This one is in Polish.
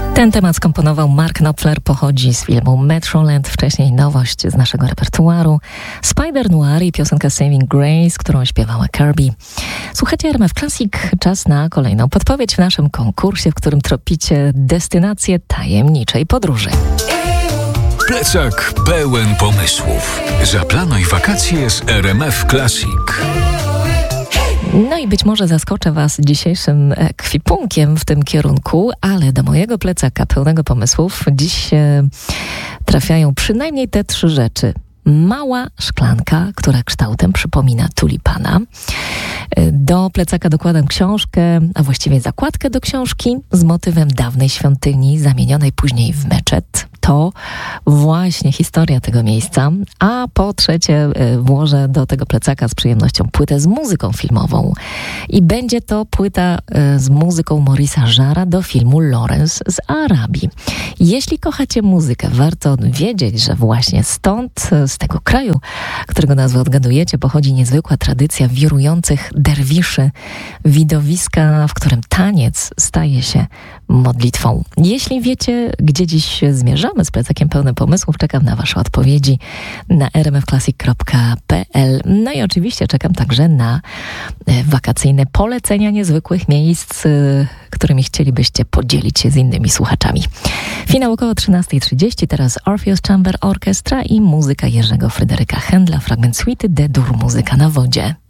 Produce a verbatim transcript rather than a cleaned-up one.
Ten temat skomponował Mark Knopfler, pochodzi z filmu Metroland, wcześniej nowość z naszego repertuaru, Spider Noir i piosenka Saving Grace, którą śpiewała Kirby. Słuchajcie R M F Classic, czas na kolejną podpowiedź w naszym konkursie, w którym tropicie destynację tajemniczej podróży. Plecak pełen pomysłów. Zaplanuj wakacje z R M F Classic. No i być może zaskoczę Was dzisiejszym ekwipunkiem w tym kierunku, ale do mojego plecaka pełnego pomysłów dziś e, trafiają przynajmniej te trzy rzeczy. Mała szklanka, która kształtem przypomina tulipana. Do plecaka dokładam książkę, a właściwie zakładkę do książki z motywem dawnej świątyni, zamienionej później w meczet. To właśnie historia tego miejsca. A po trzecie włożę do tego plecaka z przyjemnością płytę z muzyką filmową. I będzie to płyta z muzyką Maurice'a Jarre'a do filmu Lawrence z Arabii. Jeśli kochacie muzykę, warto wiedzieć, że właśnie stąd, z tego kraju, którego nazwę odgadujecie, pochodzi niezwykła tradycja wirujących derwiszy, widowiska, w którym taniec staje się modlitwą. Jeśli wiecie, gdzie dziś zmierzamy z plecakiem pełnym pomysłów, czekam na Wasze odpowiedzi na r m f classic kropka p l. No i oczywiście czekam także na wakacyjne polecenia niezwykłych miejsc, którymi chcielibyście podzielić się z innymi słuchaczami. Finał około trzynasta trzydzieści, teraz Orpheus Chamber Orchestra i muzyka Jerzego Fryderyka Händla, fragment suity D-dur, muzyka na wodzie.